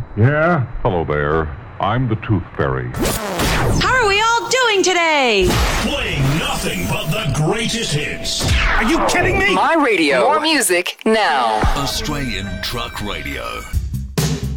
Yeah? Hello there. I'm the Tooth Fairy. How are we all doing today? Playing nothing but the greatest hits. Are you kidding me? My radio. More music now. Australian Truck Radio.